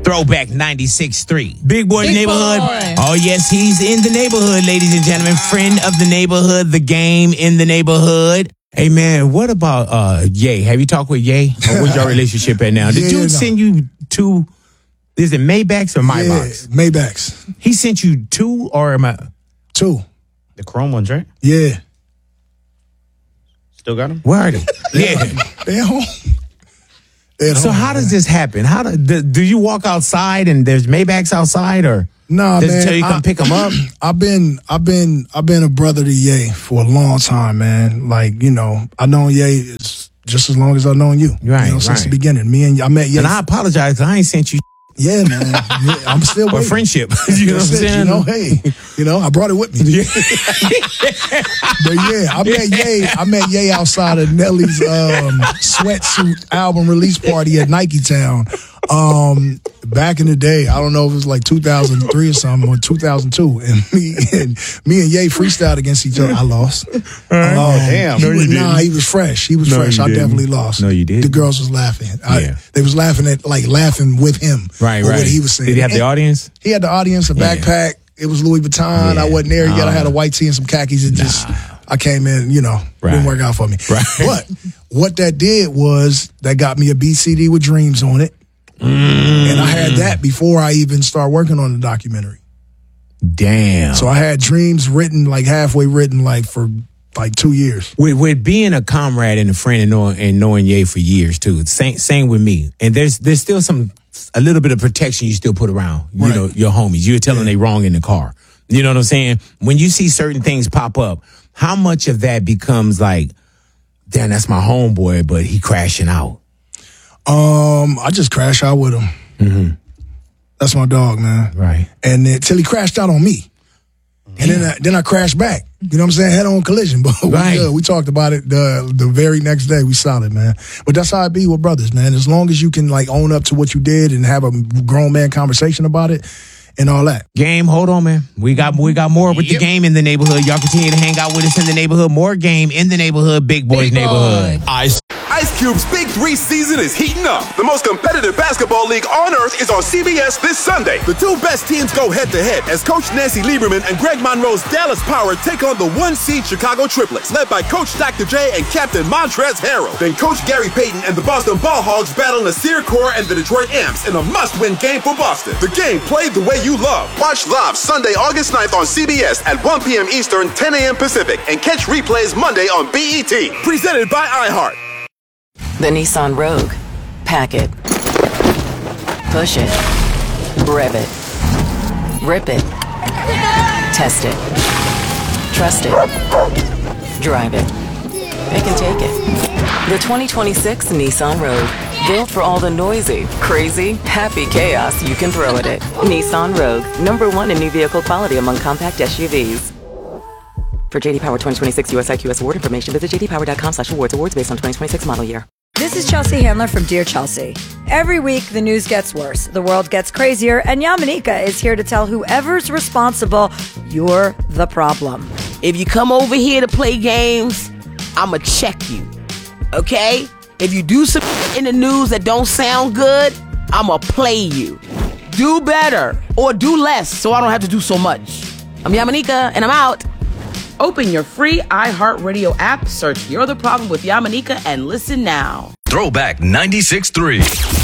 Throwback 96.3. Big Boy's Big Neighborhood. Boy. Oh, yes, he's in the neighborhood, ladies and gentlemen. Friend of the neighborhood, the game in the neighborhood. Hey, man, what about Ye? Have you talked with Ye? Or what's your relationship at now? Did you send you two, is it Maybachs or Maybachs? Yeah, Maybachs. He sent you two or am I? Two. The chrome ones, right? Yeah. Still got them? Where are they? Yeah. They at home. So how does this happen? How do you walk outside and there's Maybachs outside, or nah, does man, it tell you come pick them up? I've been a brother to Ye for a long time, man. Like, you know, I known Ye just as long as I've known you. Right, you know, since right. the beginning. I met Ye. And I apologize 'cause I ain't sent you. Yeah, man. I'm still Or waiting. friendship. You know what I'm That's it, saying? you know, hey, you know, I brought it with me. But yeah, I met Ye outside of Nelly's sweatsuit album release party at Nike Town. Back in the day, I don't know if it was like 2003 or something, or 2002, and me and Ye freestyled against each other. I lost. Damn. No, you didn't. Nah, he was fresh. He was No, fresh. you I didn't. definitely lost. No, you didn't. The girls was laughing. Yeah. They was laughing with him. Right, or right. what he was saying. Did he have the audience? He had the audience, a Yeah. backpack. It was Louis Vuitton. Yeah. I wasn't there yet. I had a white tee and some khakis. I came in, you know, Right. didn't work out for me. Right. But what that did was that got me a BCD with Dreams on it. And I had that before I even started working on the documentary. Damn. So I had Dreams written, like halfway written, like for like 2 years. With being a comrade and a friend and knowing Ye for years too. Same with me. And there's still a little bit of protection you still put around, you know, your homies. You're telling they wrong in the car. You know what I'm saying? When you see certain things pop up, how much of that becomes like, damn, that's my homeboy, but he crashing out? I just crash out with him. Mm-hmm. That's my dog, man. Right. And then till he crashed out on me. And then I crashed back. You know what I'm saying? Head on collision. But we talked about it the very next day. We solid, man. But that's how it be with brothers, man. As long as you can like own up to what you did and have a grown man conversation about it and all that. Game, hold on, man. We got more with the game in the neighborhood. Y'all continue to hang out with us in the neighborhood. More game in the neighborhood. Big Boys Neighborhood. Ice Cube's Big 3 season is heating up. The most competitive basketball league on earth is on CBS this Sunday. The two best teams go head-to-head as Coach Nancy Lieberman and Greg Monroe's Dallas Power take on the one-seed Chicago Triplets, led by Coach Dr. J and Captain Montrezl Harrell. Then Coach Gary Payton and the Boston Ball Hogs battle Nasir Kaur and the Detroit Amps in a must-win game for Boston. The game played the way you love. Watch live Sunday, August 9th on CBS at 1 p.m. Eastern, 10 a.m. Pacific, and catch replays Monday on BET. Presented by iHeart. The Nissan Rogue. Pack it. Push it. Rev it. Rip it. Test it. Trust it. Drive it. Pick and take it. The 2026 Nissan Rogue. Built for all the noisy, crazy, happy chaos you can throw at it. Nissan Rogue. #1 in new vehicle quality among compact SUVs. For JD Power 2026 US IQS award information, visit jdpower.com/awards. Awards based on 2026 model year. This is Chelsea Handler from Dear Chelsea. Every week, the news gets worse, the world gets crazier, and Yamanika is here to tell whoever's responsible, you're the problem. If you come over here to play games, I'ma check you, okay? If you do some in the news that don't sound good, I'ma play you. Do better, or do less, so I don't have to do so much. I'm Yamanika, and I'm out. Open your free iHeartRadio app, search You're the Problem with Yamanika, and listen now. Throwback 96.3.